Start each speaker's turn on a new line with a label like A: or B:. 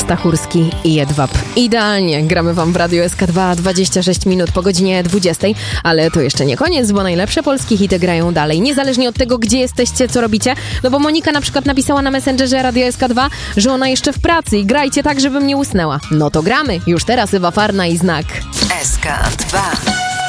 A: Stachurski i Jedwab. Idealnie, gramy wam w Radiu SK2 26 minut po godzinie 20, ale to jeszcze nie koniec, bo najlepsze polskie hity grają dalej, niezależnie od tego, gdzie jesteście, co robicie, no bo Monika na przykład napisała na Messengerze Radio SK2, że ona jeszcze w pracy i grajcie tak, żebym nie usnęła. No to gramy, już teraz Ewa Farna i Znak.
B: SK2